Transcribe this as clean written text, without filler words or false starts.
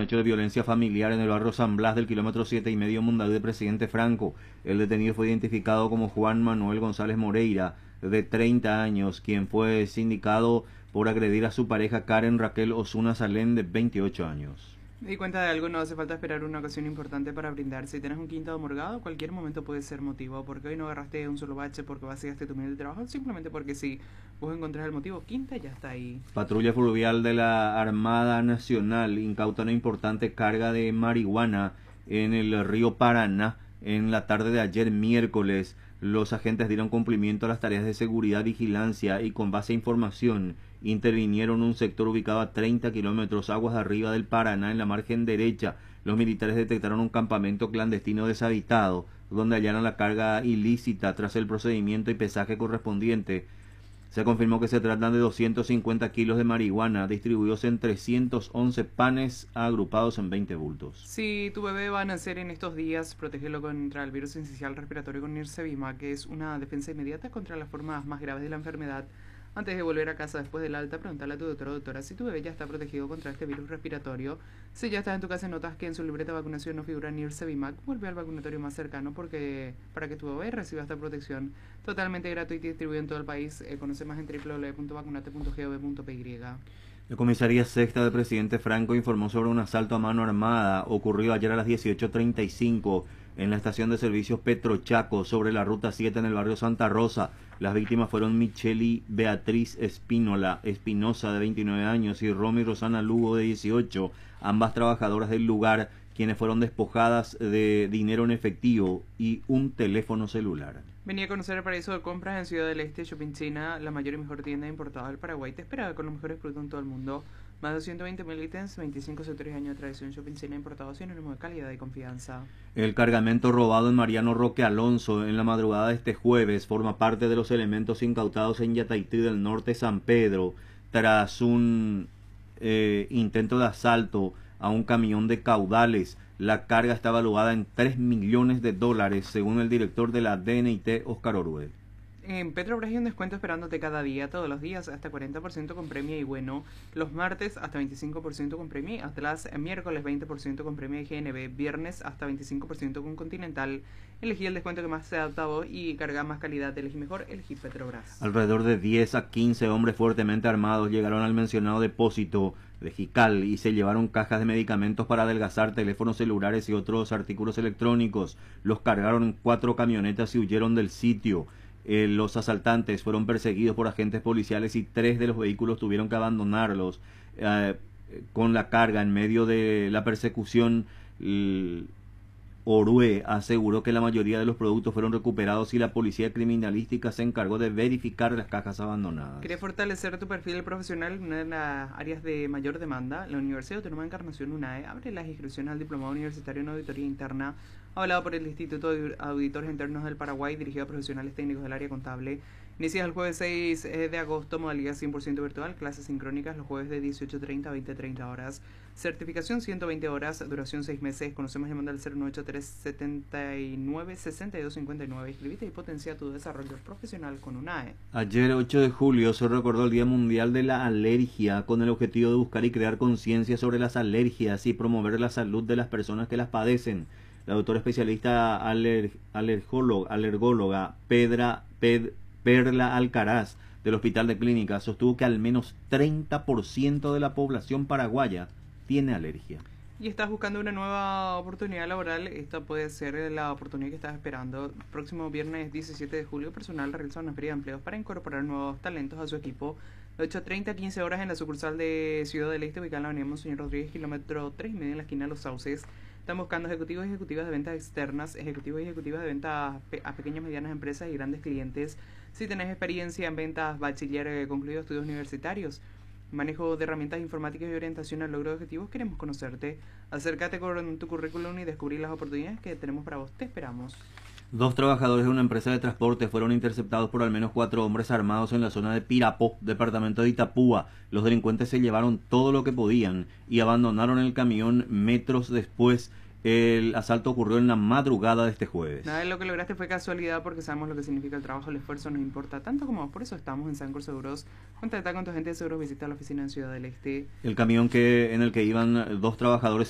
hecho de violencia familiar en el barrio San Blas del kilómetro 7,5 Mondavi de Presidente Franco. El detenido fue identificado como Juan Manuel González Moreira, de 30 años, quien fue sindicado por agredir a su pareja Karen Raquel Osuna Salén, de 28 años. Me di cuenta de algo, no hace falta esperar una ocasión importante para brindar. Si tienes un quinto morgado, cualquier momento puede ser motivo. Porque hoy no agarraste un solo bache porque vaciaste tu medio de trabajo, simplemente porque si vos encontrás el motivo, quinta ya está ahí. Patrulla fluvial de la Armada Nacional incauta una importante carga de marihuana en el río Paraná en la tarde de ayer miércoles. Los agentes dieron cumplimiento a las tareas de seguridad, vigilancia y con base a información intervinieron en un sector ubicado a 30 kilómetros aguas arriba del Paraná en la margen derecha. Los militares detectaron un campamento clandestino deshabitado donde hallaron la carga ilícita. Tras el procedimiento y pesaje correspondiente, se confirmó que se tratan de 250 kilos de marihuana distribuidos en 311 panes agrupados en 20 bultos. Si tu bebé va a nacer en estos días, protégelo contra el virus sincicial respiratorio con Nirsevimab, que es una defensa inmediata contra las formas más graves de la enfermedad. Antes de volver a casa después del alta, preguntale a tu doctor o doctora si tu bebé ya está protegido contra este virus respiratorio. Si ya estás en tu casa y notas que en su libreta de vacunación no figura Nirsevimab, vuelve al vacunatorio más cercano para que tu bebé reciba esta protección totalmente gratuita y distribuida en todo el país. Conoce más en www.vacunate.gov.py. La comisaría sexta del Presidente Franco informó sobre un asalto a mano armada ocurrido ayer a las 18:35 en la estación de servicios Petrochaco sobre la ruta 7 en el barrio Santa Rosa. Las víctimas fueron Micheli Beatriz Espinosa, de 29 años, y Romy Rosana Lugo, de 18, ambas trabajadoras del lugar, quienes fueron despojadas de dinero en efectivo y un teléfono celular. Venía a conocer el paraíso de compras en Ciudad del Este. Shopping China, la mayor y mejor tienda importada del Paraguay, te espera con los mejores productos en todo el mundo. Más de 120.000 ítems, 25 sectores y años de tradición. Shopping China, importado sinónimo de calidad y confianza. El cargamento robado en Mariano Roque Alonso en la madrugada de este jueves forma parte de los elementos incautados en Yataití del Norte, San Pedro, tras un intento de asalto a un camión de caudales. La carga está valuada en $3 millones, según el director de la DNIT, Oscar Orue. En Petrobras hay un descuento esperándote cada día, todos los días, hasta 40% con premio y bueno. Los martes hasta 25% con premio y Atlas, miércoles 20% con premio y GNB, viernes hasta 25% con Continental. Elegí el descuento que más se adapta a vos y carga más calidad. Elegí mejor, elegí Petrobras. Alrededor de 10 a 15 hombres fuertemente armados llegaron al mencionado depósito de Jical y se llevaron cajas de medicamentos para adelgazar, teléfonos celulares y otros artículos electrónicos. Los cargaron en 4 camionetas y huyeron del sitio. Los asaltantes fueron perseguidos por agentes policiales y 3 de los vehículos tuvieron que abandonarlos con la carga. En medio de la persecución, Orue aseguró que la mayoría de los productos fueron recuperados y la policía criminalística se encargó de verificar las cajas abandonadas. ¿Querés fortalecer tu perfil profesional en una de las áreas de mayor demanda? La Universidad Autónoma de Encarnación, UNAE, abre las inscripciones al Diplomado Universitario en Auditoría Interna, avalado por el Instituto de Auditores Internos del Paraguay, dirigido a profesionales técnicos del área contable. Inicia el jueves 6 de agosto, modalidad 100% virtual, clases sincrónicas los jueves de 18:30 a 20:30 horas. Certificación 120 horas, duración 6 meses. Conocemos llamando al 093-79-6259. Inscribite y potencia tu desarrollo profesional con UNAE. Ayer, 8 de julio, se recordó el Día Mundial de la Alergia, con el objetivo de buscar y crear conciencia sobre las alergias y promover la salud de las personas que las padecen. La doctora especialista alergóloga Perla Alcaraz, del Hospital de Clínicas, sostuvo que al menos 30% de la población paraguaya tiene alergia. Y estás buscando una nueva oportunidad laboral, esta puede ser la oportunidad que estás esperando. Próximo viernes 17 de julio, personal realiza una feria de empleos para incorporar nuevos talentos a su equipo. De 8:30 a 15 horas en la sucursal de Ciudad del Este, ubicada en la avenida Monseñor Rodríguez, kilómetro 3,5 en la esquina de Los Sauces. Están buscando ejecutivos y ejecutivas de ventas externas, ejecutivos y ejecutivas de ventas a pequeñas y medianas empresas y grandes clientes. Si tenés experiencia en ventas, bachiller, concluido estudios universitarios, manejo de herramientas informáticas y orientación al logro de objetivos, queremos conocerte. Acércate con tu currículum y descubrir las oportunidades que tenemos para vos. Te esperamos. 2 trabajadores de una empresa de transporte fueron interceptados por al menos 4 hombres armados en la zona de Pirapó, departamento de Itapúa. Los delincuentes se llevaron todo lo que podían y abandonaron el camión metros después. El asalto ocurrió en la madrugada de este jueves. Nada de lo que lograste fue casualidad, porque sabemos lo que significa el trabajo, el esfuerzo nos importa tanto como vos. Por eso estamos en Sancor Seguros. Contacta con tu agente de seguros, visita la oficina en Ciudad del Este. El camión en el que iban 2 trabajadores